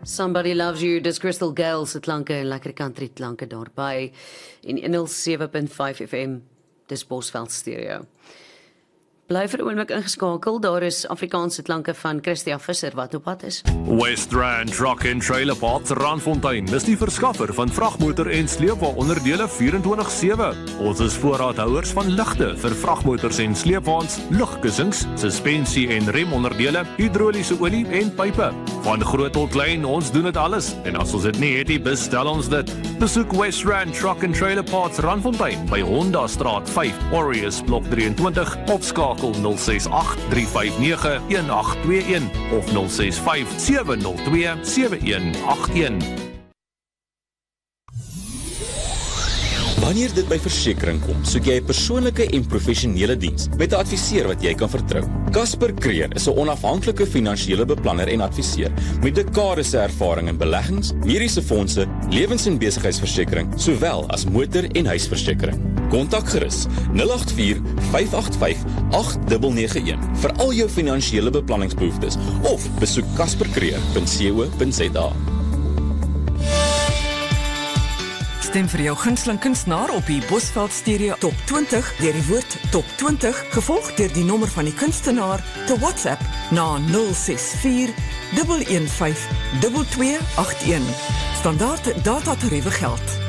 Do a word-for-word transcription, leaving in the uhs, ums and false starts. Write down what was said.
Somebody Loves You, dis Crystal Gale se klanke en lekker country klanke daarby en honderd sewe punt vyf F M, dis Bosveld Stereo. Bly vir 'n oomblik ingeskakel, daar is Afrikaanse klanke van Christia Visser wat op pad is. West Rand Truck and Trailer Parts Randfontein is die verskaffer van vragmotor en sleepwa onderdele vierentwintig sewe. Ons is voorraadhouers van ligte vir vragmotors en sleepwaens, lugkussings, suspensie en remonderdele, hidroliese olie en pype. Van groot tot klein, ons doen dit alles. En as ons dit nie het nie, bestel ons dit. Besoek West Rand Truck and Trailer Parts Randfontein by Honda Straat vyf, Warriors Blok drieëntwintig, of skakel nul ses agt drie vyf nege een agt twee een of nul ses vyf sewe nul twee sewe een agt een. Wanneer dit by versekering kom, soek jy 'n persoonlike en professionele diens met 'n adviseur wat jy kan vertrou. Casper Creer is 'n onafhanklike finansiële beplanner en adviseur met dekades se ervaring in beleggings, mediese fondse, lewens- en besigheidsversekering, sowel as motor- en huisversekering. Kontak gerus nul agt vier vyf agt vyf agt nege nege een vir al jou finansiële beplanningsbehoeftes of besoek casper creer punt co punt za. Stem vir jou gunsteling kunstenaar op die Bosveld Stereo Top twintig deur die woord Top twintig gevolg deur die nommer van die kunstenaar te WhatsApp na nul ses vier een een vyf twee twee agt een. Standaard datatariewe geld.